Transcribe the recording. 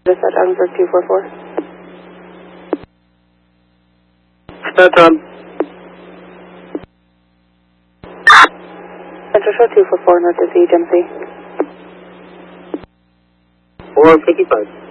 Is that Edinburgh 244? That's Central Show 244 north of the agency. 455.